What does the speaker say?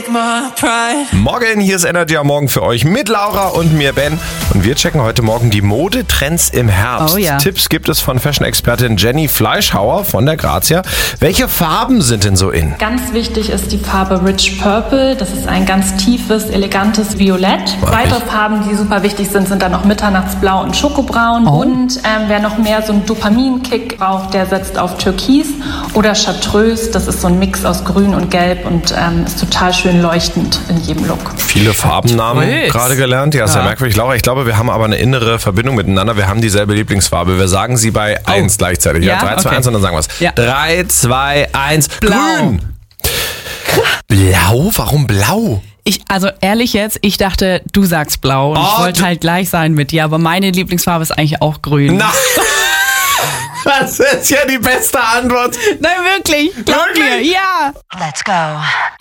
take my pride. Morgen, hier ist Energy am Morgen für euch mit Laura und mir, Ben. Und wir checken heute Morgen die Modetrends im Herbst. Oh ja. Tipps gibt es von Fashion-Expertin Jenny Fleischhauer von der Grazia. Welche Farben sind denn so in? Ganz wichtig ist die Farbe Rich Purple. Das ist ein ganz tiefes, elegantes Violett. Weitere Farben, die super wichtig sind, sind dann noch Mitternachtsblau und Schokobraun. Und wer noch mehr so einen Dopaminkick braucht, der setzt auf Türkis oder Chartreuse. Das ist so ein Mix aus Grün und Gelb und ist total schön leuchtend in jedem Look. Viele Farbennamen gerade gelernt. Ja, sehr merkwürdig. Laura, ich glaube, wir haben aber eine innere Verbindung miteinander. Wir haben dieselbe Lieblingsfarbe. Wir sagen sie bei 1 gleichzeitig. Ja, 3, 2, 1 und dann sagen wir es. Ja. 3, 2, 1, Blau. grün. Blau? Warum blau? Also ehrlich jetzt, ich dachte, du sagst blau und ich wollte halt gleich sein mit dir, aber meine Lieblingsfarbe ist eigentlich auch grün. Na, das ist ja die beste Antwort. Nein, wirklich. Glaub mir, ja. Let's go.